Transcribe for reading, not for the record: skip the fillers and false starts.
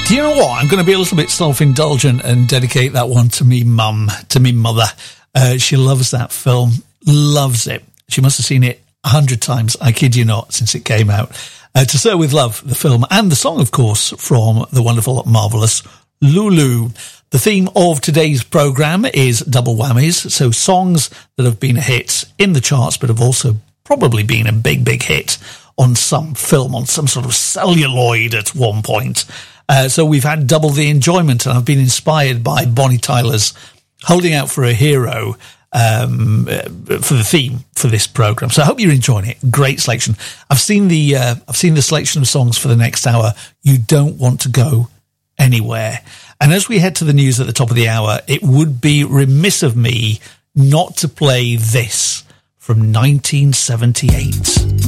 Do you know what? I'm going to be a little bit self-indulgent and dedicate that one to me mum, to me mother. She loves that film, loves it. She must have seen it 100 times, I kid you not, since it came out. To Sir With Love, the film, and the song, of course, from the wonderful, marvellous Lulu. The theme of today's programme is double whammies, so songs that have been a hit in the charts but have also probably been a big, big hit on some film, on some sort of celluloid at one point. So we've had double the enjoyment, and I've been inspired by Bonnie Tyler's Holding Out for a Hero for the theme for this programme. So I hope you're enjoying it. Great selection. I've seen the selection of songs for the next hour. You don't want to go anywhere. And as we head to the news at the top of the hour, it would be remiss of me not to play this from 1978.